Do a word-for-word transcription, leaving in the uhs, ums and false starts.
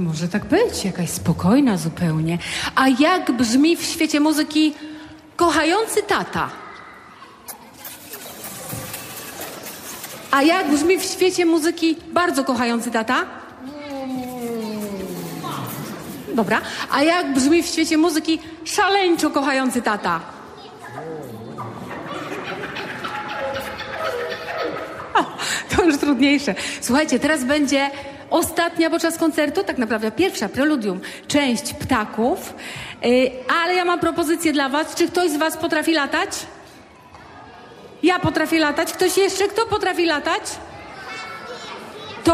Może tak być, jakaś spokojna zupełnie. A jak brzmi w świecie muzyki kochający tata? A jak brzmi w świecie muzyki bardzo kochający tata? Dobra. A jak brzmi w świecie muzyki szaleńczo kochający tata? O, to już trudniejsze. Słuchajcie, teraz będzie ostatnia podczas koncertu, tak naprawdę pierwsza, preludium, część ptaków. Yy, ale ja mam propozycję dla was. Czy ktoś z was potrafi latać? Ja potrafię latać. Ktoś jeszcze? Kto potrafi latać?